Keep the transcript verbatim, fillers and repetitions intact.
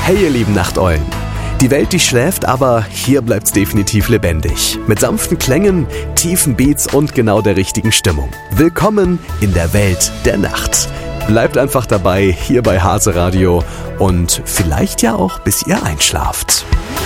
Hey ihr lieben Nachteulen. Die Welt, die schläft, aber hier bleibt's definitiv lebendig. Mit sanften Klängen, tiefen Beats und genau der richtigen Stimmung. Willkommen in der Welt der Nacht. Bleibt einfach dabei, hier bei Hase Radio und vielleicht ja auch bis ihr einschlaft.